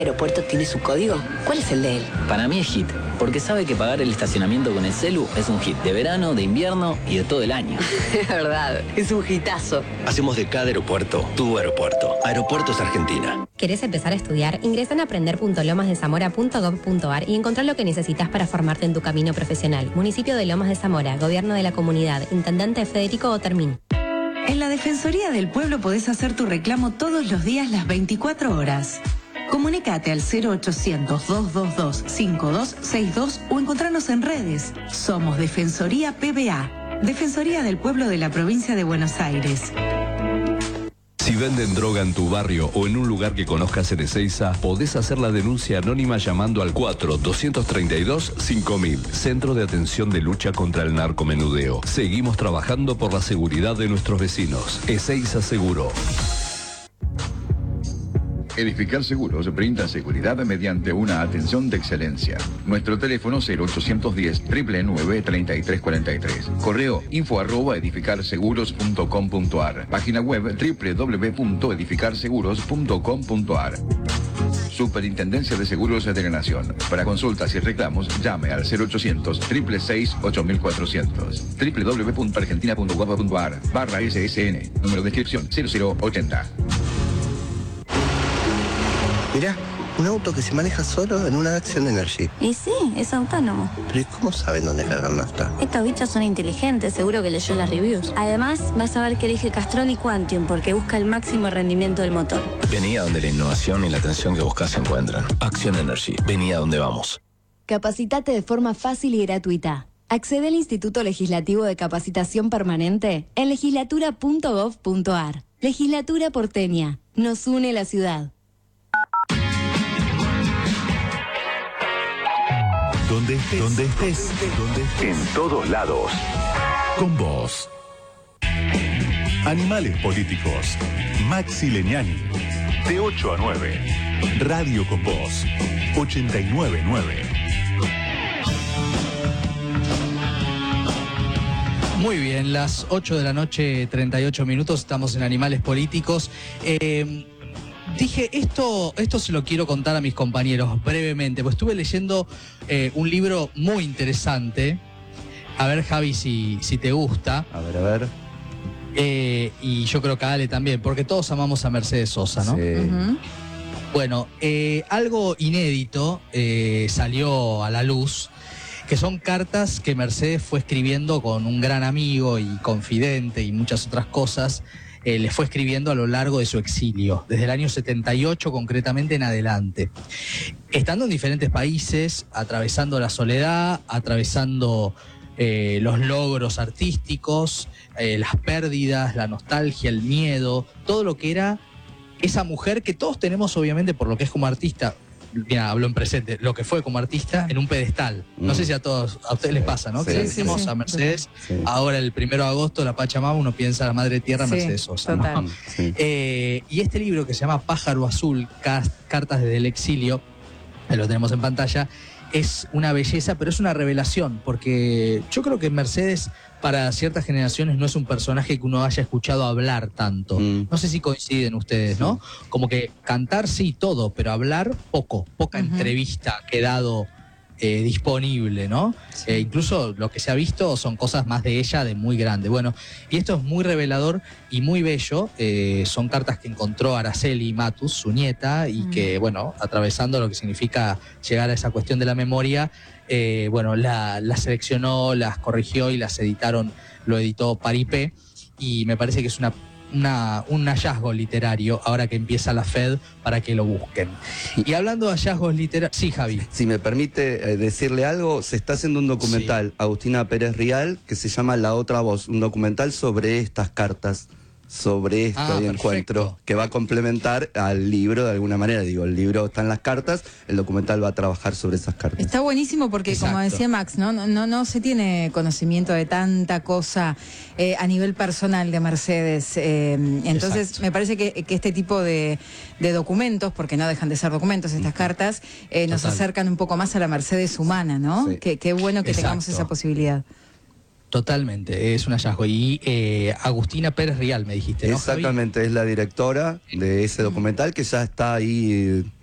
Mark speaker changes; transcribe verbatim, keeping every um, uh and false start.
Speaker 1: ¿El aeropuerto tiene su código? ¿Cuál es el de él?
Speaker 2: Para mí es hit, porque sabe que pagar el estacionamiento con el celu es un hit de verano, de invierno y de todo el año.
Speaker 1: Es verdad, es un hitazo.
Speaker 3: Hacemos de cada aeropuerto tu aeropuerto. Aeropuertos Argentina.
Speaker 4: ¿Querés empezar a estudiar? Ingresa en aprender punto lomas de zamora punto gob punto ar y encontrar lo que necesitas para formarte en tu camino profesional. Municipio de Lomas de Zamora, Gobierno de la Comunidad, Intendente Federico Otermín.
Speaker 5: En la Defensoría del Pueblo podés hacer tu reclamo todos los días las veinticuatro horas. Comunicate al cero ochocientos, dos dos dos, cinco dos seis dos o encontrarnos en redes. Somos Defensoría P B A, Defensoría del Pueblo de la Provincia de Buenos Aires.
Speaker 6: Si venden droga en tu barrio o en un lugar que conozcas en Ezeiza, podés hacer la denuncia anónima llamando al cuatro doscientos treinta y dos cinco mil, Centro de Atención de Lucha contra el Narcomenudeo. Seguimos trabajando por la seguridad de nuestros vecinos. Ezeiza Seguro.
Speaker 7: Edificar Seguros brinda seguridad mediante una atención de excelencia. Nuestro teléfono cero ochocientos diez, nueve nueve, treinta y tres cuarenta y tres. Correo info arroba edificar seguros punto com punto ar. Página web doble u doble u doble u punto edificar seguros punto com punto ar. Superintendencia de Seguros de la Nación. Para consultas y reclamos, llame al cero ochocientos, seis seis seis, ocho cuatrocientos. doble u doble u doble u punto argentina punto gov punto ar barra S S N. Número de inscripción cero cero ochenta.
Speaker 8: Mirá, un auto que se maneja solo en una Action Energy.
Speaker 9: Y sí, es autónomo.
Speaker 8: Pero ¿y cómo saben dónde cargar nafta?
Speaker 9: Estos bichos son inteligentes, seguro que leyó las reviews. Además, vas a ver que elige Castrol y Quantium porque busca el máximo rendimiento del motor.
Speaker 3: Vení a donde la innovación y la atención que buscas se encuentran. Action Energy. Vení a donde vamos.
Speaker 10: Capacitate de forma fácil y gratuita. Accede al Instituto Legislativo de Capacitación Permanente en legislatura punto gob punto ar. Legislatura porteña. Nos une la ciudad.
Speaker 11: Donde estés, donde estés, donde estés, en todos lados, con vos. Animales políticos, Maxi Leñani, de ocho a nueve, Radio con Vos, ochenta y nueve punto nueve.
Speaker 12: Muy bien, las ocho de la noche, treinta y ocho minutos, estamos en Animales Políticos. Eh, Dije, esto, esto se lo quiero contar a mis compañeros brevemente, pues estuve leyendo eh, un libro muy interesante. A ver, Javi, si, si te gusta.
Speaker 13: A ver, a ver.
Speaker 12: Eh, y yo creo que a Ale también, porque todos amamos a Mercedes Sosa, ¿no?
Speaker 13: Sí.
Speaker 12: Uh-huh. Bueno, eh, algo inédito eh, salió a la luz, que son cartas que Mercedes fue escribiendo con un gran amigo y confidente y muchas otras cosas. Eh, le fue escribiendo a lo largo de su exilio, desde el año setenta y ocho concretamente en adelante. Estando en diferentes países, atravesando la soledad, atravesando eh, los logros artísticos, eh, las pérdidas, la nostalgia, el miedo, todo lo que era esa mujer que todos tenemos obviamente por lo que es como artista. Mira, hablo en presente, lo que fue como artista en un pedestal. No mm. sé si a todos, a ustedes sí, les pasa, ¿no? Sí, que sí, decimos sí, a Mercedes, sí. Ahora el primero de agosto, la Pachamama, uno piensa a la Madre Tierra, sí, Mercedes Sosa, ¿no? Sí. Eh, y este libro que se llama Pájaro Azul, Cartas desde el Exilio, lo tenemos en pantalla, es una belleza, pero es una revelación, porque yo creo que Mercedes, para ciertas generaciones, no es un personaje que uno haya escuchado hablar tanto. Mm. No sé si coinciden ustedes, ¿no? Sí. Como que cantar sí, todo, pero hablar poco, poca uh-huh. entrevista ha quedado eh, disponible, ¿no? Sí. Eh, incluso lo que se ha visto son cosas más de ella, de muy grande. Bueno, y esto es muy revelador y muy bello. Eh, son cartas que encontró Araceli Matus, su nieta, y uh-huh. que, bueno, atravesando lo que significa llegar a esa cuestión de la memoria, Eh, bueno, la, las seleccionó, las corrigió y las editaron, lo editó Paripé, y me parece que es una, una, un hallazgo literario ahora que empieza la F E D para que lo busquen. Y hablando de hallazgos literarios, sí, Javi.
Speaker 13: Si me permite eh, decirle algo, se está haciendo un documental, sí. Agustina Pérez Rial, que se llama La Otra Voz, un documental sobre estas cartas, sobre este ah, encuentro, que va a complementar al libro de alguna manera. Digo, el libro está en las cartas, el documental va a trabajar sobre esas cartas.
Speaker 14: Está buenísimo porque, exacto, como decía Max, ¿no? No, no, no se tiene conocimiento de tanta cosa eh, a nivel personal de Mercedes. Eh, entonces, exacto, me parece que, que este tipo de, de documentos, porque no dejan de ser documentos estas uh-huh. cartas, eh, nos acercan un poco más a la Mercedes humana, ¿no? Sí. Qué, qué bueno que exacto. tengamos esa posibilidad.
Speaker 12: Totalmente, es un hallazgo. Y eh, Agustina Pérez Rial, me dijiste, ¿no,
Speaker 13: exactamente, Javi? Es la directora de ese documental que ya está ahí